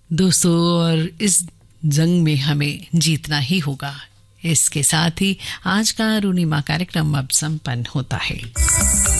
दोस्तों, और इस जंग में हमें जीतना ही होगा। इसके साथ ही आज का अरुणिमा कार्यक्रम अब संपन्न होता है।